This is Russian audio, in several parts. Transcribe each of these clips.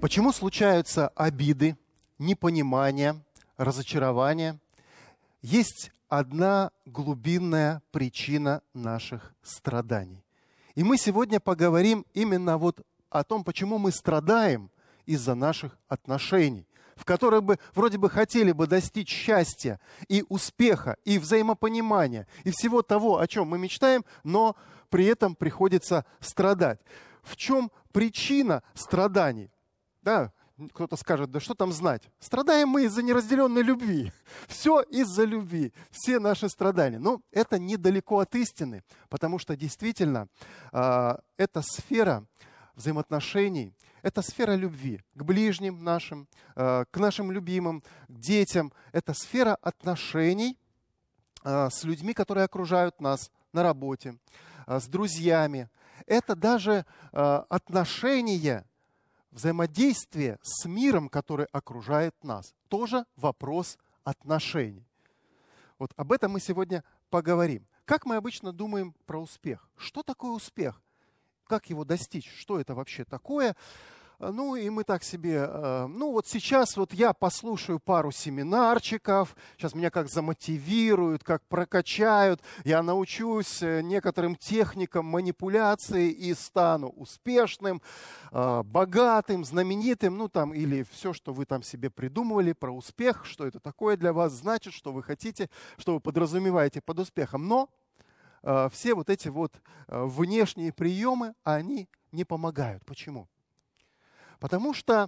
Почему случаются обиды, непонимание, разочарование? Есть одна глубинная причина наших страданий. И мы сегодня поговорим именно вот о том, почему мы страдаем из-за наших отношений, в которых бы вроде бы хотели бы достичь счастья и успеха, и взаимопонимания, и всего того, о чем мы мечтаем, но при этом приходится страдать. В чем причина страданий? Да, кто-то скажет, да что там знать? Страдаем мы из-за неразделенной любви. Все из-за любви, все наши страдания. Но это недалеко от истины, потому что действительно эта сфера взаимоотношений, это сфера любви к ближним нашим, к нашим любимым, к детям. Это сфера отношений с людьми, которые окружают нас на работе, с друзьями. Это даже отношения, взаимодействие с миром, который окружает нас. Тоже вопрос отношений. Вот об этом мы сегодня поговорим. Как мы обычно думаем про успех? Что такое успех? Как его достичь? Что это вообще такое? Ну, и мы так себе, вот сейчас вот я послушаю пару семинарчиков, сейчас меня как замотивируют, как прокачают, я научусь некоторым техникам манипуляции и стану успешным, богатым, знаменитым, или все, что вы там себе придумывали про успех, что это такое для вас значит, что вы хотите, что вы подразумеваете под успехом. Но все вот эти вот внешние приемы, они не помогают. Почему? Потому что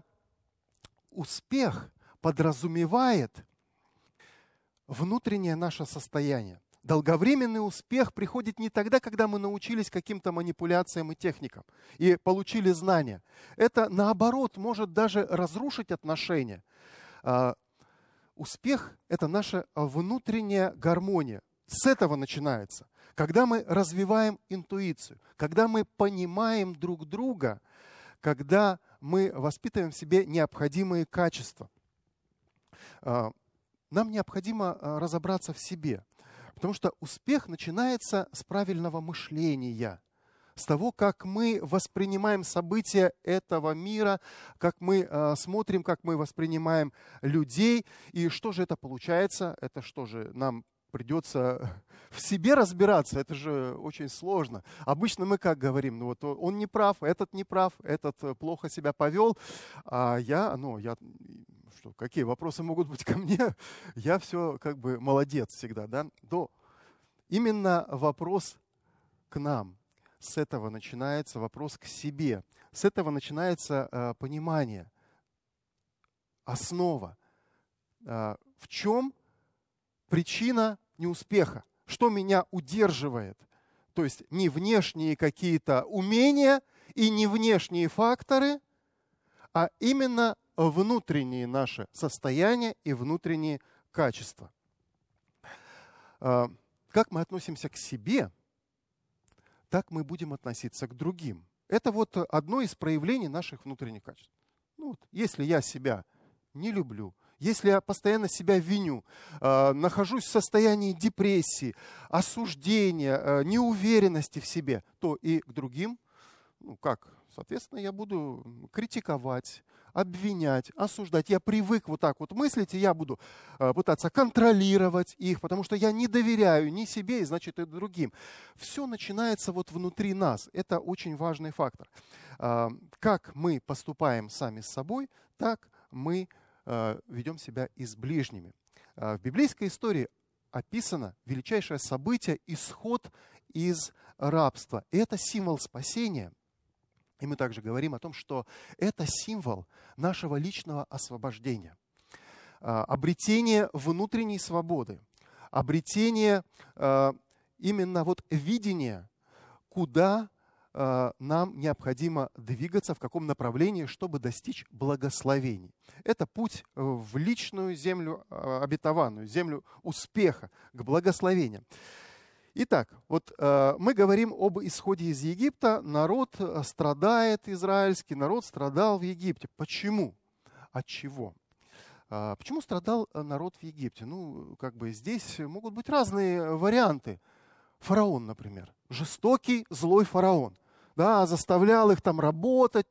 успех подразумевает внутреннее наше состояние. Долговременный успех приходит не тогда, когда мы научились каким-то манипуляциям и техникам и получили знания. Это, наоборот, может даже разрушить отношения. Успех – это наша внутренняя гармония. С этого начинается. Когда мы развиваем интуицию, когда мы понимаем друг друга, когда мы воспитываем в себе необходимые качества. Нам необходимо разобраться в себе, потому что успех начинается с правильного мышления, с того, как мы воспринимаем события этого мира, как мы смотрим, как мы воспринимаем людей. И что же это получается? Это что же нам придется в себе разбираться, это же очень сложно. Обычно мы как говорим, он не прав, этот плохо себя повел, а какие вопросы могут быть ко мне? Я все молодец всегда, да? Но именно вопрос к нам. С этого начинается вопрос к себе. С этого начинается понимание, основа. В чем причина неуспеха? Что меня удерживает? То есть не внешние какие-то умения и не внешние факторы, а именно внутренние наши состояния и внутренние качества. Как мы относимся к себе, так мы будем относиться к другим. Это вот одно из проявлений наших внутренних качеств. Если я себя не люблю, если я постоянно себя виню, нахожусь в состоянии депрессии, осуждения, неуверенности в себе, то и к другим, соответственно, я буду критиковать, обвинять, осуждать. Я привык вот так вот мыслить, и я буду пытаться контролировать их, потому что я не доверяю ни себе, и значит и другим. Все начинается вот внутри нас. Это очень важный фактор. Как мы поступаем сами с собой, так мы ведем себя и с ближними. В библейской истории описано величайшее событие – исход из рабства. И это символ спасения. И мы также говорим о том, что это символ нашего личного освобождения, обретение внутренней свободы, обретение именно видения, куда нам необходимо двигаться, в каком направлении, чтобы достичь благословений. Это путь в личную землю обетованную, землю успеха, к благословениям. Итак, мы говорим об исходе из Египта. Народ страдает, израильский народ страдал в Египте. Почему? От чего? Почему страдал народ в Египте? Здесь могут быть разные варианты. Фараон, например. Жестокий, злой фараон. Да, заставлял их там работать,